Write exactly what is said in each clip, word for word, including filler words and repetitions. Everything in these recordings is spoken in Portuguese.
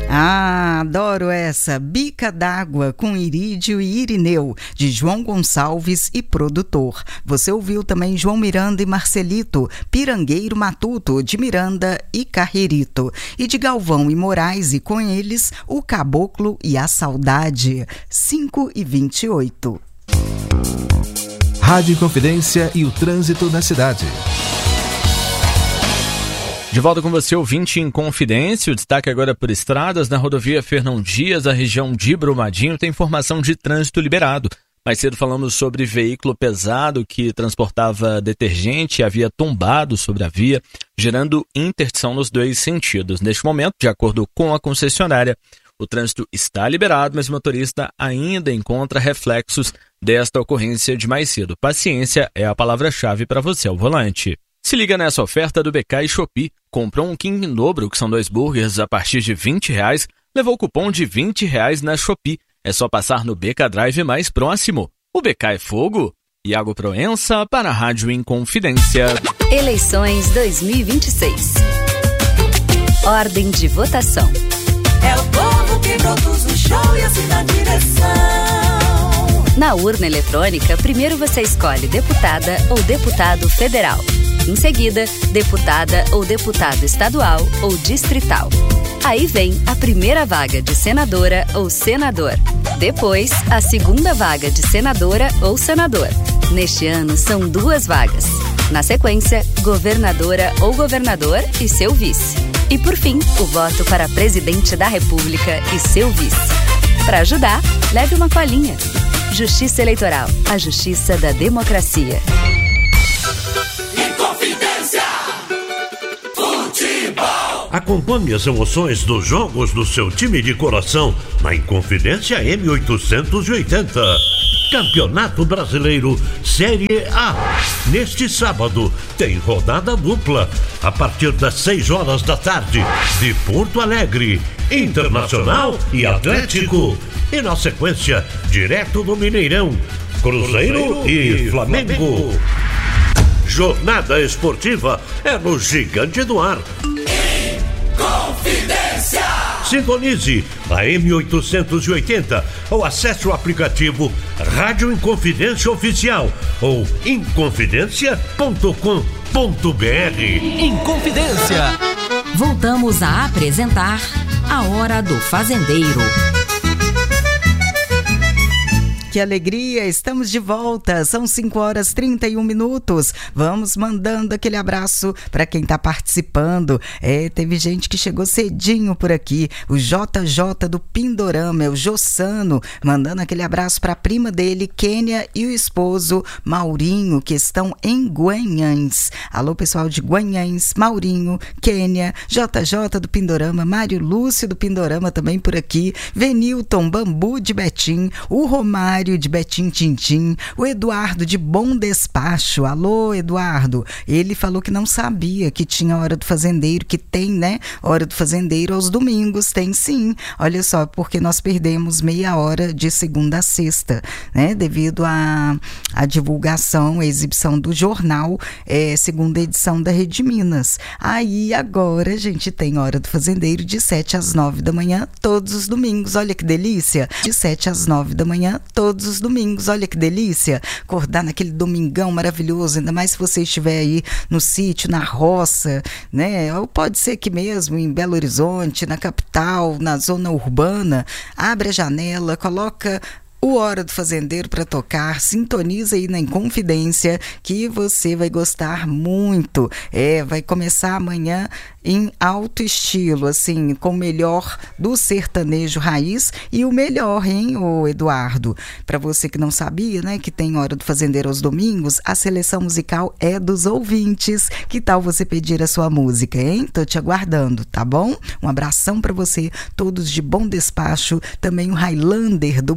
Ah, adoro essa. Bica d'Água com Irídio e Irineu, de João Gonçalves e produtor. Você ouviu também João Miranda e Marcelito, Pirangueiro Matuto, de Miranda e Carrerito. E de Galvão e Moraes, e com eles, O Caboclo e a Saudade. cinco e vinte e oito. Rádio Inconfidência e o trânsito na cidade. De volta com você, ouvinte Inconfidência. O destaque agora por estradas. Na rodovia Fernão Dias, a região de Brumadinho, tem informação de trânsito liberado. Mais cedo falamos sobre veículo pesado que transportava detergente e havia tombado sobre a via, gerando interdição nos dois sentidos. Neste momento, de acordo com a concessionária, o trânsito está liberado, mas o motorista ainda encontra reflexos desta ocorrência de mais cedo. Paciência é a palavra-chave para você ao volante. Se liga nessa oferta do B K e Shopee. Comprou um King em dobro, que são dois burgers, a partir de vinte reais, levou o cupom de vinte reais na Shopee. É só passar no B K Drive mais próximo. O B K é fogo. Iago Proença para a Rádio Inconfidência. Eleições dois mil e vinte e seis. Ordem de votação. É o povo que produz o show e assim na direção. Na urna eletrônica, primeiro você escolhe deputada ou deputado federal. Em seguida, deputada ou deputado estadual ou distrital. Aí vem a primeira vaga de senadora ou senador. Depois, a segunda vaga de senadora ou senador. Neste ano, são duas vagas. Na sequência, governadora ou governador e seu vice. E por fim, o voto para presidente da República e seu vice. Para ajudar, leve uma colinha. Justiça Eleitoral, a justiça da democracia. Inconfidência Futebol. Acompanhe as emoções dos jogos do seu time de coração na Inconfidência M oitocentos e oitenta. Campeonato Brasileiro Série A. Neste sábado tem rodada dupla a partir das seis horas da tarde de Porto Alegre, Internacional e Atlético. E na sequência, direto do Mineirão, Cruzeiro, Cruzeiro e Flamengo. Jornada esportiva é no Gigante do Ar. Inconfidência. Sintonize a M oitocentos e oitenta ou acesse o aplicativo Rádio Inconfidência Oficial ou inconfidência ponto com ponto b r. Inconfidência. Voltamos a apresentar A Hora do Fazendeiro. Que alegria, estamos de volta, são cinco horas e trinta e um minutos, vamos mandando aquele abraço para quem está participando. É, teve gente que chegou cedinho por aqui, o J J do Pindorama, é o Jossano, mandando aquele abraço para a prima dele, Kênia, e o esposo Maurinho, que estão em Guanhães. Alô pessoal de Guanhães, Maurinho, Kênia, J J do Pindorama, Mário Lúcio do Pindorama também por aqui, Venilton Bambu de Betim, o Romário de Betim Tintim, o Eduardo de Bom Despacho. Alô, Eduardo. Ele falou que não sabia que tinha Hora do Fazendeiro, que tem, né? Hora do Fazendeiro aos domingos, tem sim. Olha só, porque nós perdemos meia hora de segunda a sexta, né? Devido à a, a divulgação, a exibição do jornal, é, segunda edição da Rede Minas. Aí agora a gente tem Hora do Fazendeiro de sete às nove da manhã, todos os domingos. Olha que delícia! De sete às nove da manhã, todos os domingos. Olha que delícia! Acordar naquele domingão maravilhoso, ainda mais se você estiver aí no sítio, na roça, né? Ou pode ser aqui mesmo, em Belo Horizonte, na capital, na zona urbana. Abre a janela, coloca o Hora do Fazendeiro para tocar, sintoniza aí na Inconfidência que você vai gostar muito. É, vai começar amanhã em alto estilo, assim, com o melhor do sertanejo raiz e o melhor, hein, ô Eduardo? Para você que não sabia, né, que tem Hora do Fazendeiro aos domingos, a seleção musical é dos ouvintes. Que tal você pedir a sua música, hein? Tô te aguardando, tá bom? Um abração para você, todos de Bom Despacho, também o Highlander do Barreiro,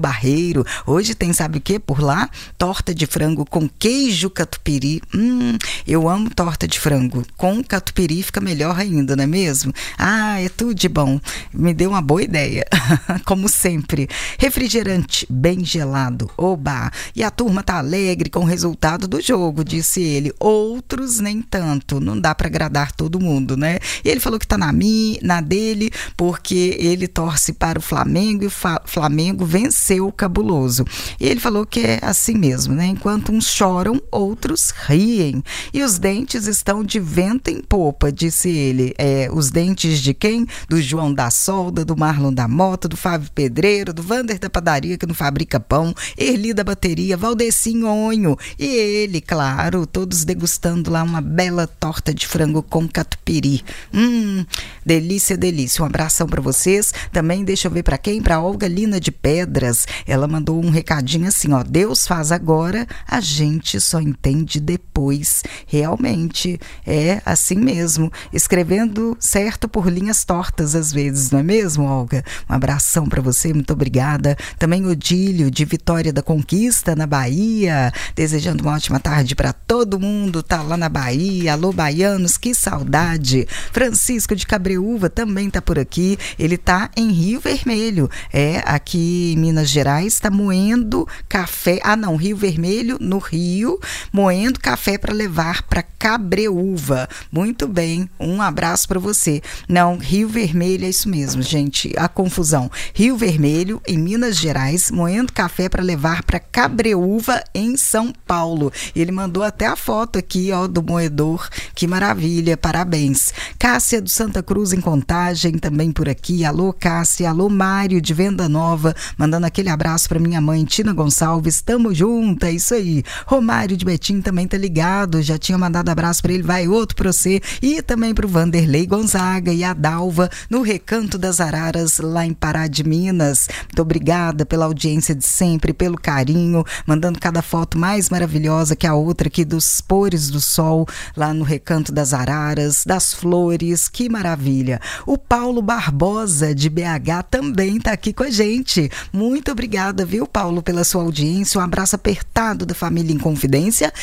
Fazendeiro. Hoje tem, sabe o que por lá? Torta de frango com queijo catupiry. Hum, eu amo torta de frango. Com catupiry fica melhor ainda, não é mesmo? Ah, é tudo de bom. Me deu uma boa ideia. Como sempre. Refrigerante bem gelado. Oba! E a turma tá alegre com o resultado do jogo, disse ele. Outros nem tanto. Não dá para agradar todo mundo, né? E ele falou que tá na, mi, na dele porque ele torce para o Flamengo e o Fa- Flamengo venceu o cabuloso. E ele falou que é assim mesmo, né? Enquanto uns choram, outros riem. E os dentes estão de vento em popa, disse ele. É, os dentes de quem? Do João da Solda, do Marlon da Mota, do Fábio Pedreiro, do Vander da Padaria, que não fabrica pão, Erli da Bateria, Valdeci Onho. E ele, claro, todos degustando lá uma bela torta de frango com catupiry. Hum, delícia, delícia. Um abração para vocês. Também deixa eu ver para quem? Para Olga Lina de Pedras. Ela mandou um recadinho assim, ó. Deus faz agora, a gente só entende depois. Realmente, é assim mesmo. Escrevendo certo por linhas tortas às vezes, não é mesmo, Olga? Um abração para você, muito obrigada. Também Odílio, de Vitória da Conquista, na Bahia. Desejando uma ótima tarde para todo mundo. Tá lá na Bahia. Alô, baianos, que saudade. Francisco de Cabreúva também tá por aqui. Ele tá em Rio Vermelho. É, aqui em Minas Gerais, tá moendo café. Ah, não, Rio Vermelho, no Rio, moendo café para levar para Cabreúva. Muito bem, um abraço para você. Não, Rio Vermelho é isso mesmo, gente, a confusão. Rio Vermelho, em Minas Gerais, moendo café para levar para Cabreúva, em São Paulo. Ele mandou até a foto aqui, ó, do moedor. Que maravilha, parabéns. Cássia do Santa Cruz em Contagem, também por aqui. Alô, Cássia. Alô, Mário de Venda Nova, mandando aquele abraço para minha mãe, Tina Gonçalves. Tamo junto, é isso aí. Romário de Betim também tá ligado, já tinha mandado abraço para ele, vai outro pra você. E também pro Vanderlei Gonzaga e a Dalva, no Recanto das Araras, lá em Pará de Minas. Muito obrigada pela audiência de sempre, pelo carinho, mandando cada foto mais maravilhosa que a outra aqui dos pôres do sol, lá no Recanto das Araras, das flores, que maravilha. O Paulo Barbosa, de B H, também tá aqui com a gente. Muito obrigada, viu, Paulo, pela sua audiência. Um abraço apertado da família Inconfidência